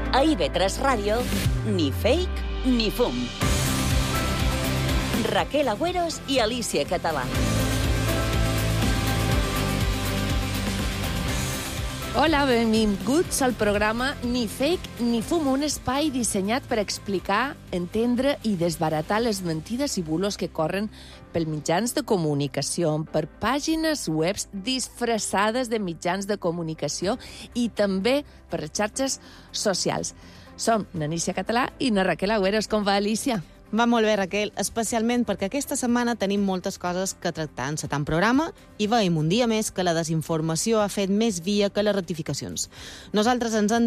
A IB3 Ràdio, ni fake ni fum. Raquel Agüeros i Alicia Català. Hola, benvinguts al programa Ni Fake ni Fum, un espai dissenyat per explicar, entendre i desbaratar les mentides i bulos que corren per mitjans de comunicació, per pàgines webs disfressades de mitjans de comunicació i també per les xarxes socials. Som na Alicia Català i na Raquel Agüeros. Com va, Alicia? Va molt bé, Raquel, especialment perquè aquesta setmana tenim moltes coses que tractar en Setant programa i veiem un dia més que la desinformació ha fet més via que les rectificacions. Nosaltres ens en